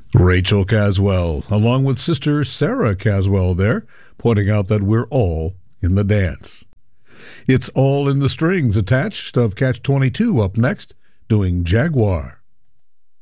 Rachel Caswell, along with sister Sarah Caswell there, pointing out that we're all in the dance. It's All in the Strings Attached of Catch 22 up next, doing Jaguar.